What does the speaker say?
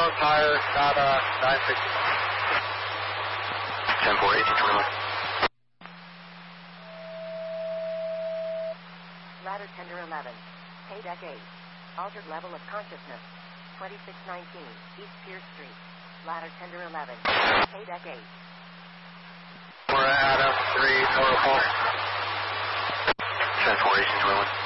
nose higher, got 960. 10-4, 1821. Ladder tender 11. Pay deck 8. Altered level of consciousness. 2619 East Pierce Street. Ladder tender 11. Pay deck 8. We're at Adam 3, total call. 10-4, 1821.